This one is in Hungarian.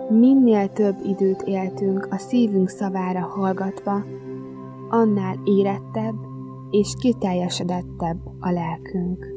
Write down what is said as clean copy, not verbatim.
Minél több időt éltünk a szívünk szavára hallgatva, annál érettebb és kiteljesedettebb a lelkünk.